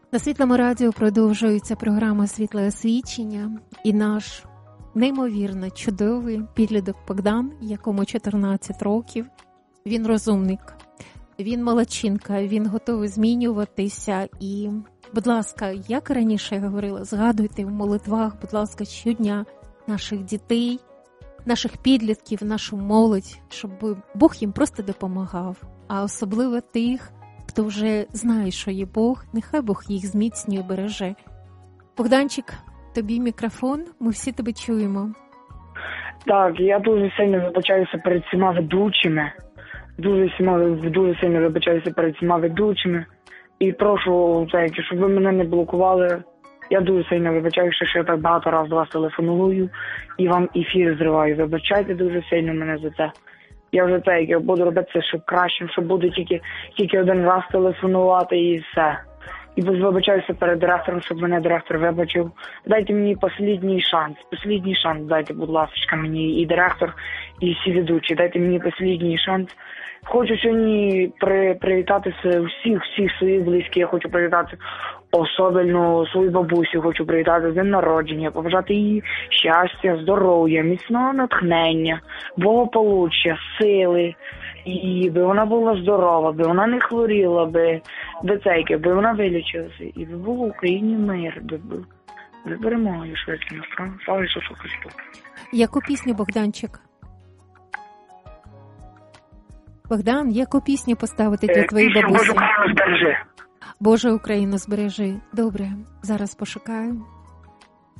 На Світлому радіо продовжується програма «Світле освічення» і наш неймовірно чудовий підліток Богдан, якому 14 років. Він розумник, він молодчинка, він готовий змінюватися. І, будь ласка, як раніше я говорила, згадуйте в молитвах, будь ласка, щодня наших дітей, наших підлітків, нашу молодь, щоб Бог їм просто допомагав. А особливо тих, хто вже знає, що є Бог, нехай Бог їх зміцнює, береже. Богданчик, тобі мікрофон, ми всі тебе чуємо. Так, я дуже сильно вибачаюся перед всіма ведучими. Дуже сильно вибачаюся перед всіма ведучими. І прошу, щоб ви мене не блокували. Я дуже сильно вибачаюся, що я так багато разів до вас телефоную і вам ефір зриваю. Вибачайте дуже сильно мене за це. Я вже я буду робити це, щоб краще, щоб буду тільки один раз телефонувати і все. І вибачаюся перед директором, щоб мене директор вибачив. Дайте мені останній шанс дайте, будь ласка, мені і директор, і всі ведучі. Дайте мені останній шанс. Хочу сьогодні привітати всіх своїх близьких. Я хочу привітати особливо свою бабусю, хочу привітати з днем народження, побажати їй щастя, здоров'я, міцного натхнення, благополуччя, сили. І би вона була здорова, би вона не хворіла, би вона вилічилася. І би був в Україні мир, би перемогою швидко. Слава Ісусу Христу. Яку пісню, Богданчик? Богдан, яку пісню поставити для твоєї бабусі? Боже, Україну збережи. Боже, Україну збережи. Добре, зараз пошукаю.